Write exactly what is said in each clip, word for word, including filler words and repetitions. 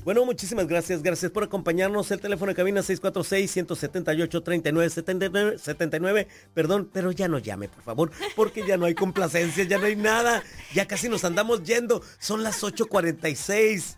Bueno, muchísimas gracias, gracias por acompañarnos. El teléfono de cabina seis cuatro seis, uno siete ocho, tres nueve siete nueve, perdón, pero ya no llame, por favor, porque ya no hay complacencias, ya no hay nada, ya casi nos andamos yendo, son las ocho cuarenta y seis.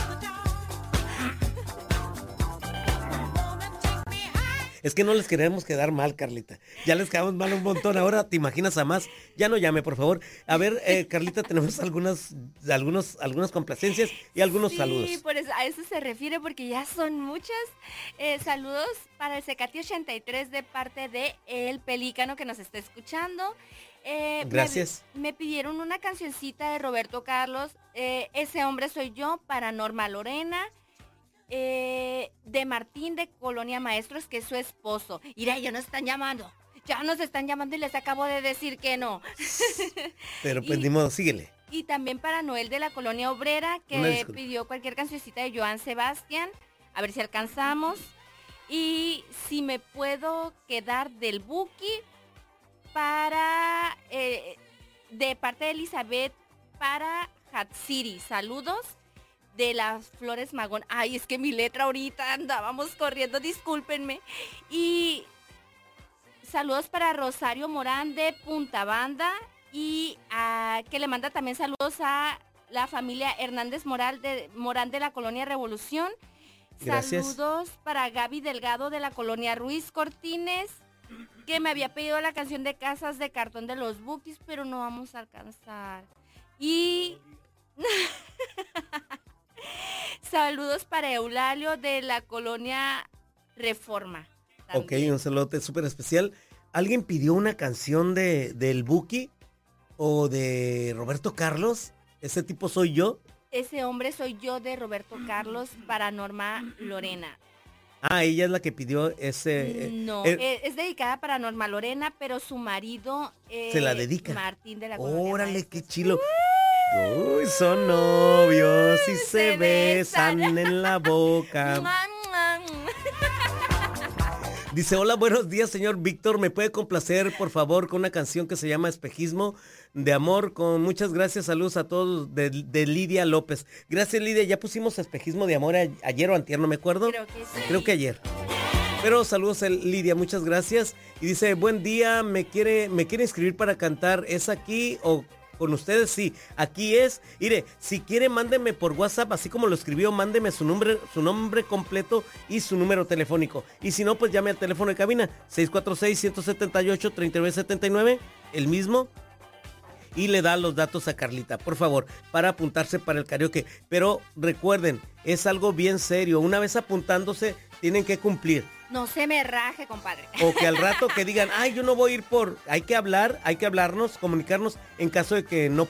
Es que no les queremos quedar mal, Carlita. Ya les quedamos mal un montón. Ahora te imaginas a más. Ya no llame, por favor. A ver, eh, Carlita, tenemos algunas, algunos, algunas complacencias y algunos sí, saludos. Sí, por eso, a eso se refiere, porque ya son muchas. Eh, saludos para el Secati ochenta y tres de parte de El Pelícano que nos está escuchando. Eh, Gracias. Me, me pidieron una cancioncita de Roberto Carlos. Eh, Ese hombre soy yo, para Norma Lorena. Eh, de Martín de Colonia Maestros, que es su esposo. Mira, ya nos están llamando. Ya nos están llamando y les acabo de decir que no. Pero pues y, ni modo, síguele. Y también para Noel de la Colonia Obrera, que pidió cualquier cancioncita de Joan Sebastián. A ver si alcanzamos. Y si me puedo quedar del Buki para eh, de parte de Elizabeth para Hatsiri. Saludos. De las Flores Magón. Ay, es que mi letra ahorita andábamos corriendo, discúlpenme. Y saludos para Rosario Morán de Punta Banda. Y a, que le manda también saludos a la familia Hernández Moral de, Morán de la Colonia Revolución. Gracias. Saludos para Gaby Delgado de la Colonia Ruiz Cortines, que me había pedido la canción de Casas de Cartón de los Bukis, pero no vamos a alcanzar. Y... saludos para Eulalio de la Colonia Reforma. También. Ok, un saludo súper especial. ¿Alguien pidió una canción de del Buki o de Roberto Carlos? ¿Ese tipo soy yo? Ese hombre soy yo, de Roberto Carlos, para Norma Lorena. Ah, ella es la que pidió ese... No, eh, es dedicada para Norma Lorena, pero su marido... Eh, se la dedica. Martín de la Colonia Órale, Maestros. qué chilo. Uy, son novios y se, se besan, besan en la boca. Dice, hola, buenos días, señor Víctor. ¿Me puede complacer, por favor, con una canción que se llama Espejismo de Amor? Con muchas gracias, saludos a todos, de, de Lidia López. Gracias, Lidia. Ya pusimos Espejismo de Amor a, ayer o antier, no me acuerdo. Creo que sí. Creo que ayer. Pero saludos a Lidia, muchas gracias. Y dice, buen día, me quiere, me quiere inscribir para cantar. ¿Es aquí o con ustedes? Sí, aquí es. Mire, si quiere, mándeme por WhatsApp, así como lo escribió, mándeme su nombre, su nombre completo y su número telefónico. Y si no, pues llame al teléfono de cabina, seis cuatro seis, uno siete ocho, tres nueve siete nueve, el mismo, y le da los datos a Carlita, por favor, para apuntarse para el karaoke. Pero recuerden, es algo bien serio. Una vez apuntándose, tienen que cumplir. No se me raje, compadre. O que al rato que digan, ay, yo no voy a ir por... Hay que hablar, hay que hablarnos, comunicarnos en caso de que no